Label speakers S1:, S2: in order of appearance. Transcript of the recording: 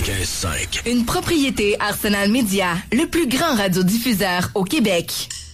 S1: 95.5.
S2: Une propriété Arsenal Média, le plus grand radiodiffuseur au Québec.